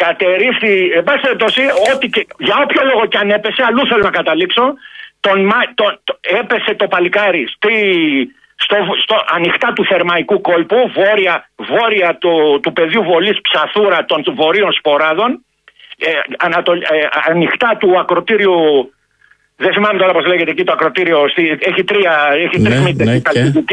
Κατερρύφθη, εν πάση περιπτώσει, για όποιο λόγο και αν έπεσε, αλλού θέλω να καταλήξω, έπεσε το παλικάρι στο ανοιχτά του Θερμαϊκού κόλπου, βόρεια του πεδίου βολής Ψαθούρα των βορείων Σποράδων, ανοιχτά του ακροτήριου. Δεν θυμάμαι τώρα πώς λέγεται εκεί το ακροτήριο. Έχει τρεις μύτες.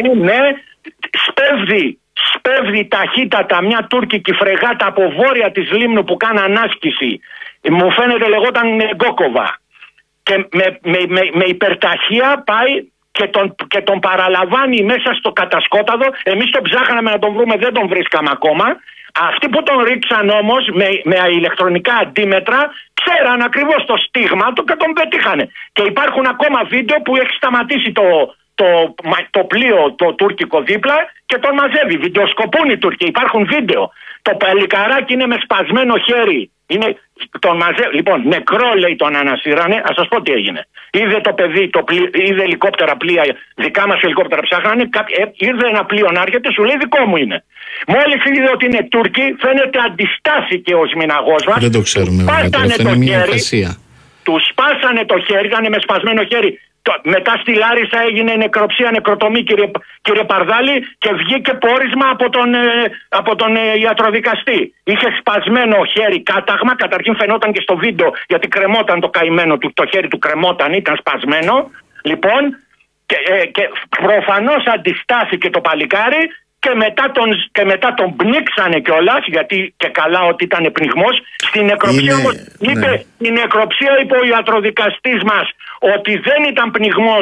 Σπέβδει ταχύτατα μια τουρκική φρεγάτα από βόρεια της Λίμνου που κάνει ανάσκηση. Μου φαίνεται λεγόταν Γκόκοβα. Και με υπερταχεία πάει και τον παραλαμβάνει μέσα στο κατασκόταδο. Εμείς τον ψάχναμε να τον βρούμε, δεν τον βρίσκαμε ακόμα. Αυτοί που τον ρίξαν όμως με ηλεκτρονικά αντίμετρα ξέραν ακριβώς το στίγμα του και τον πετύχανε. Και υπάρχουν ακόμα βίντεο που έχει σταματήσει το πλοίο το τουρκικό δίπλα και τον μαζεύει. Βιντεοσκοπούν οι Τούρκοι, υπάρχουν βίντεο. Το παλικαράκι είναι με σπασμένο χέρι. Λοιπόν, νεκρό λέει τον ανασύρανε. Ας σας πω τι έγινε. Είδε το παιδί, είδε ελικόπτερα πλοία, δικά μας ελικόπτερα ψάχνανε. Ήρθε ένα πλοίο να έρχεται, σου λέει δικό μου είναι. Μόλις είδε ότι είναι Τούρκοι, φαίνεται αντιστάθηκε ο σμηναγός μας. Δεν το ξέρουμε. Του σπάσανε το χέρι, ήταν με σπασμένο χέρι. Μετά στη Λάρισα έγινε νεκροψία, νεκροτομή, κύριε Παρδάλη, και βγήκε πόρισμα από τον ιατροδικαστή. Είχε σπασμένο χέρι κάταγμα, καταρχήν φαινόταν και στο βίντεο, γιατί κρεμόταν το καημένο του, το χέρι του κρεμόταν, ήταν σπασμένο. Λοιπόν, και προφανώς αντιστάθηκε το παλικάρι. Και μετά τον πνίξανε κιόλας, γιατί και καλά ότι ήταν πνιγμός. Στην νεκροψία όμως η νεκροψία είπε ο ιατροδικαστής μας ότι δεν ήταν πνιγμός,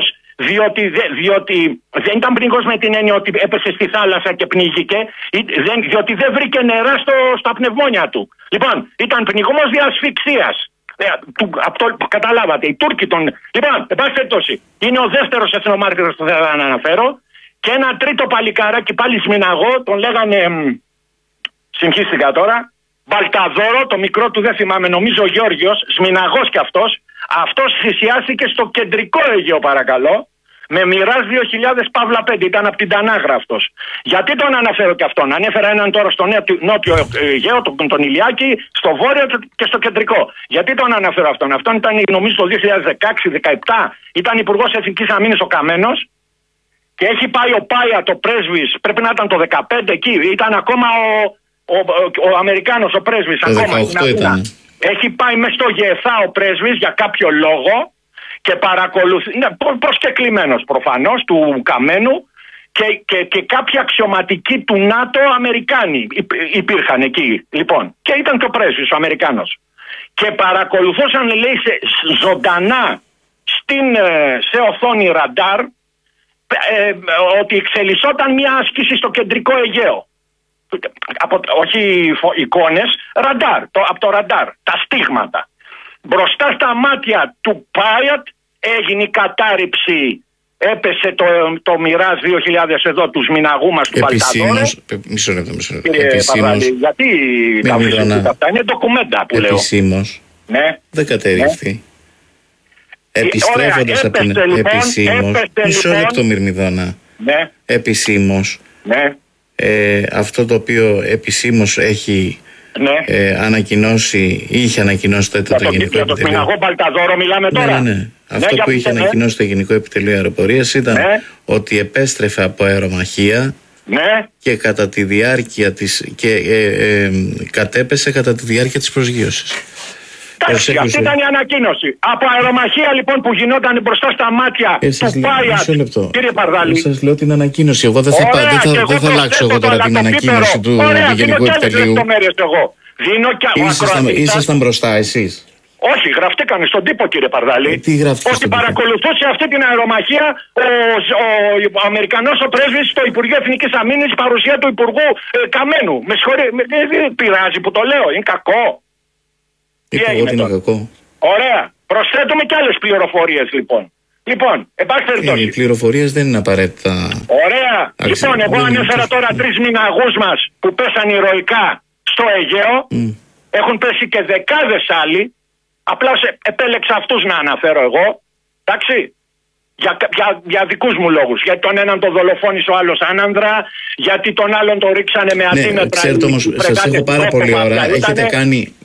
διότι δεν ήταν πνιγμός με την έννοια ότι έπεσε στη θάλασσα και πνίγηκε, διότι δεν βρήκε νερά στα πνευμόνια του. Λοιπόν, ήταν πνιγμός δια ασφυξίας. Καταλάβατε, οι Τούρκοι τον. Λοιπόν, εν πάση περιπτώσει, είναι ο δεύτερος εθνομάρτυρας που θέλω να αναφέρω. Και ένα τρίτο παλικαράκι πάλι σμηναγό, τον λέγανε, συγχύστηκα τώρα, Μπαλταδόρο, το μικρό του δεν θυμάμαι, νομίζω Γιώργιος, σμηναγός κι αυτός. Αυτός θυσιάστηκε στο κεντρικό Αιγαίο, παρακαλώ, με Μοιράζ 2000 Παύλα 5, ήταν από την Τανάγρα αυτός. Γιατί τον αναφέρω κι αυτόν? Ανέφερα έναν τώρα στο νότιο Αιγαίο, τον Ηλιάκη, στο βόρειο και στο κεντρικό. Γιατί τον αναφέρω αυτόν? Αυτόν ήταν νομίζω το 2016-17, ήταν υπουργός Εθνικής Αμήνης ο Καμένος. Και έχει πάει ο Πάια, το πρέσβης, πρέπει να ήταν το 15 εκεί, ήταν ακόμα ο Αμερικάνος ο πρέσβης. Το ακόμα 18 ήταν. Έχει πάει μέσα στο ΓΕΘΑ ο πρέσβης για κάποιο λόγο και παρακολουθεί, προσκεκλημένος προφανώς του Καμένου, και κάποιοι αξιωματικοί του ΝΑΤΟ Αμερικάνοι υπήρχαν εκεί. Λοιπόν, και ήταν και ο πρέσβης ο Αμερικάνος. Και παρακολουθούσαν, λέει, ζωντανά σε οθόνη ραντάρ, ότι εξελισσόταν μια άσκηση στο κεντρικό Αιγαίο. Όχι εικόνες, ραντάρ, από το ραντάρ, τα στίγματα. Μπροστά στα μάτια του Πάιατ έγινε η κατάρριψη. Έπεσε το Μοιράζ 2000 εδώ του μηναγού μας του Παλταδόρε. Μισό λεπτό. Γιατί τα αφήσετε αυτά? Είναι ντοκουμέντα που λέω. Επισήμως δεν κατερρύφθη. Επιστρέφοντας από την επισήμως, μισό λεπτό Μυρμηδόνα, επισήμως, αυτό το οποίο επισήμως έχει είχε ανακοινώσει τότε το Γενικό Επιτελείο. Για το Παλταδόρο μιλάμε τώρα. Ναι. Αυτό που είχε ανακοινώσει το Γενικό Επιτελείο Αεροπορίας ήταν ότι επέστρεφε από αερομαχία και κατά τη διάρκεια κατέπεσε κατά τη διάρκεια της προσγείωσης. Αυτή ήταν η ανακοίνωση. Από αερομαχία λοιπόν που γινόταν μπροστά στα μάτια του Πάια. Κύριε Παρδάλη. Σας λέω την ανακοίνωση. Εγώ δεν θα αλλάξω εγώ τώρα την ανακοίνωση του Γενικού Επιτελείου. Ήσασταν μπροστά εσείς? Όχι, γραφτήκανε στον τύπο, κύριε Παρδάλη. Ότι παρακολουθούσε αυτή την αερομαχία ο Αμερικανός ο πρέσβης στο Υπουργείο Εθνικής Αμήνης, παρουσία του Υπουργού Καμένου. Με συγχωρείτε, δεν πειράζει που το λέω, είναι κακό. Τι έγινε είναι κακό? Ωραία. Προσθέτουμε και άλλες πληροφορίες λοιπόν. Λοιπόν, εν πάση περιπτώσει. Οι πληροφορίες δεν είναι απαραίτητα. Ωραία. Λοιπόν, εγώ ανέφερα τώρα 3 μηναγούς μας που πέσαν ηρωικά στο Αιγαίο. Έχουν πέσει και δεκάδες άλλοι. Απλά επέλεξα αυτούς να αναφέρω εγώ. Εντάξει. Για δικούς μου λόγους. Γιατί τον έναν τον δολοφόνησε ο άλλος άνανδρα, γιατί τον άλλον τον ρίξανε με αντίμετρα. Ξέρετε όμως, σας έχω πάρα πολλή ώρα. Έχετε κάνει